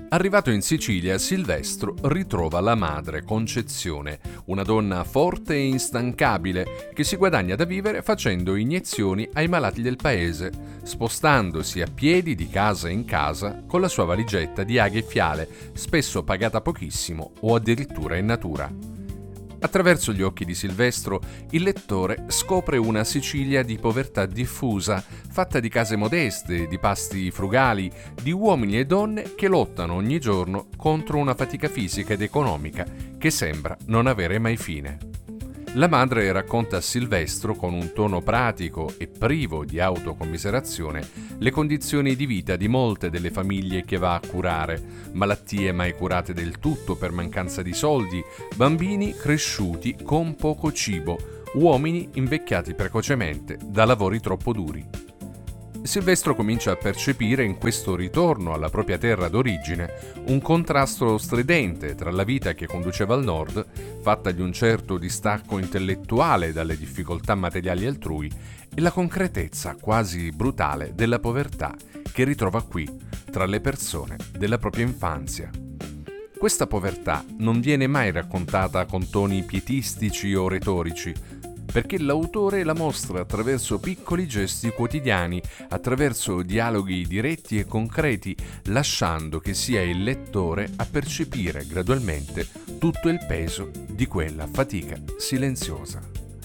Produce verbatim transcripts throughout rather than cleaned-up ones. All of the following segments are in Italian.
Arrivato in Sicilia, Silvestro ritrova la madre, Concezione, una donna forte e instancabile che si guadagna da vivere facendo iniezioni ai malati del paese, spostandosi a piedi di casa in casa con la sua valigetta di aghe e fiale, spesso pagata pochissimo o addirittura in natura. Attraverso gli occhi di Silvestro, il lettore scopre una Sicilia di povertà diffusa, fatta di case modeste, di pasti frugali, di uomini e donne che lottano ogni giorno contro una fatica fisica ed economica che sembra non avere mai fine. La madre racconta a Silvestro, con un tono pratico e privo di autocommiserazione, le condizioni di vita di molte delle famiglie che va a curare, malattie mai curate del tutto per mancanza di soldi, bambini cresciuti con poco cibo, uomini invecchiati precocemente da lavori troppo duri. Silvestro comincia a percepire in questo ritorno alla propria terra d'origine un contrasto stridente tra la vita che conduceva al nord, fatta di un certo distacco intellettuale dalle difficoltà materiali altrui, e la concretezza quasi brutale della povertà che ritrova qui, tra le persone della propria infanzia. Questa povertà non viene mai raccontata con toni pietistici o retorici, perché l'autore la mostra attraverso piccoli gesti quotidiani, attraverso dialoghi diretti e concreti, lasciando che sia il lettore a percepire gradualmente tutto il peso di quella fatica silenziosa.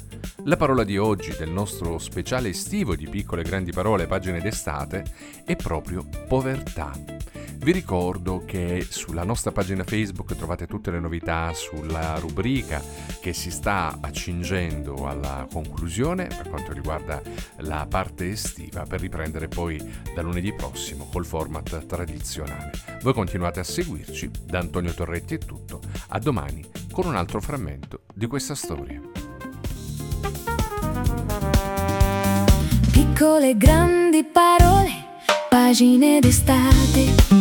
La parola di oggi del nostro speciale estivo di Piccole Grandi Parole, pagine d'estate, è proprio povertà. Vi ricordo che sulla nostra pagina Facebook trovate tutte le novità sulla rubrica che si sta accingendo alla conclusione per quanto riguarda la parte estiva, per riprendere poi da lunedì prossimo col format tradizionale. Voi continuate a seguirci, da Antonio Torretti è tutto, a domani con un altro frammento di questa storia. Piccole grandi parole, pagine d'estate.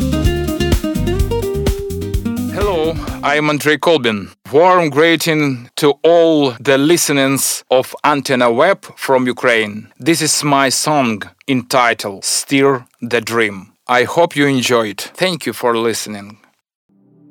Hello, I'm Andrei Kolbin. Warm greeting to all the listeners of Antenna Web from Ukraine. This is my song entitled Steer the Dream. I hope you enjoy it. Thank you for listening.